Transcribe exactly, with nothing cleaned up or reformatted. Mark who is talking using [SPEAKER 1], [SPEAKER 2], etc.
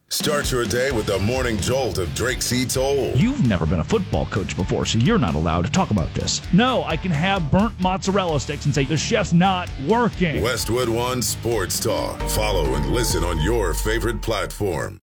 [SPEAKER 1] Start your day with the morning jolt of Drake C. Toll.
[SPEAKER 2] You've never been a football coach before, so you're not allowed to talk about this. No, I can have burnt mozzarella sticks and say the chef's not working.
[SPEAKER 1] Westwood One Sports Talk. Follow and listen on your favorite platform.